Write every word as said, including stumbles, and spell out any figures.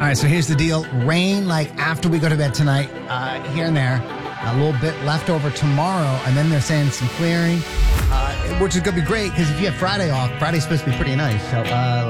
right, so here's the deal. Rain, like after we go to bed tonight, uh, here and there. A little bit left over tomorrow, and then they're saying some clearing, uh, which is going to be great because if you have Friday off, Friday's supposed to be pretty nice. So, uh,